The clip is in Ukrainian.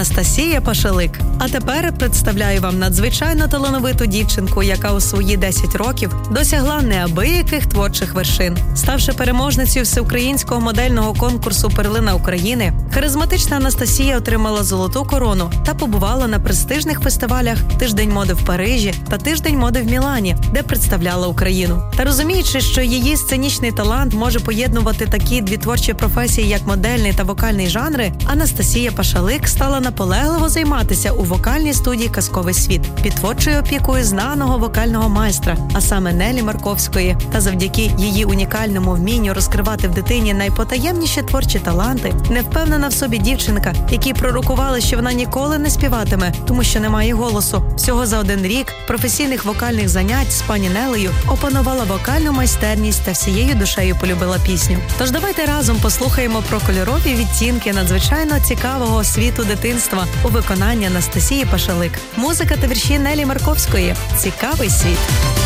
Анастасія Пашалик. А тепер представляю вам надзвичайно талановиту дівчинку, яка у свої 10 років досягла неабияких творчих вершин. Ставши переможницею всеукраїнського модельного конкурсу «Перлина України», харизматична Анастасія отримала золоту корону та побувала на престижних фестивалях «Тиждень моди в Парижі» та «Тиждень моди в Мілані», де представляла Україну. Та розуміючи, що її сценічний талант може поєднувати такі дві творчі професії, як модельний та вокальний жанри, Анастасія Пашалик стала наполегливо займатися у вокальній студії «Казковий світ» під творчою опікою знаного вокального майстра, а саме Нелі Марковської. Та завдяки її унікальному вмінню розкривати в дитині найпотаємніші творчі таланти, невпевнена в собі дівчинка, якій пророкували, що вона ніколи не співатиме, тому що немає голосу. Всього за 1 рік професійних вокальних занять з пані Нелею опанувала вокальну майстерність та всією душею полюбила пісню. Тож давайте разом послухаємо про кольорові відтінки надзвичайно цікавого світу дитинства у виконанні Анастасії Пашалик. Музика та вірші Нелі Марковської. Цікавий світ.